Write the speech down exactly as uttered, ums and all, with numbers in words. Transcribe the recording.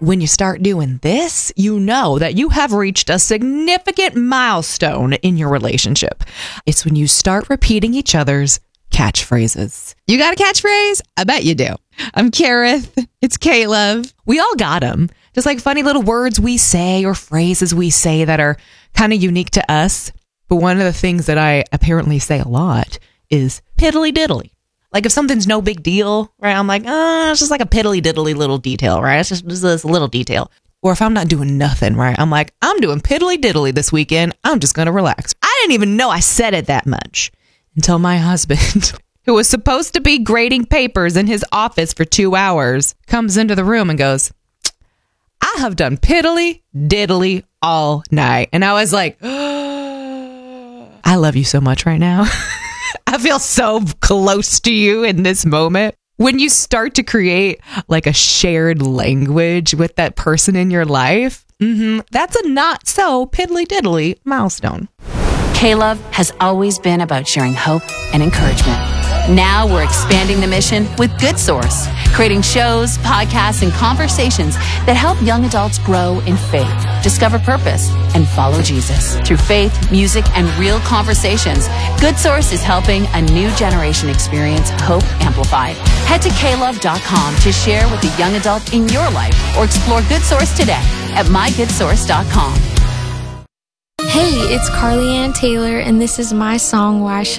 When you start doing this, you know that you have reached a significant milestone in your relationship. It's when you start repeating each other's catchphrases. You got a catchphrase? I bet you do. I'm Kareth. It's Caleb. We all got them. Just like funny little words we say or phrases we say that are kind of unique to us. But one of the things that I apparently say a lot is piddly diddly. Like if something's no big deal, right? I'm like, ah, oh, it's just like a piddly diddly little detail, right? It's just, just this little detail. Or if I'm not doing nothing, right? I'm like, I'm doing piddly diddly this weekend. I'm just going to relax. I didn't even know I said it that much until my husband, who was supposed to be grading papers in his office for two hours, comes into the room and goes, I have done piddly diddly all night. And I was like, oh, I love you so much right now. I feel so close to you in this moment. When you start to create like a shared language with that person in your life, mm-hmm, that's a not so piddly diddly milestone. K-Love has always been about sharing hope and encouragement. Now we're expanding the mission with Good Source, creating shows, podcasts, and conversations that help young adults grow in faith, discover purpose, and follow Jesus. Through faith, music, and real conversations, Good Source is helping a new generation experience hope amplified. Head to K love dot com to share with a young adult in your life or explore Good Source today at my good source dot com. Hey, it's Carly Ann Taylor, and this is my song, Why Should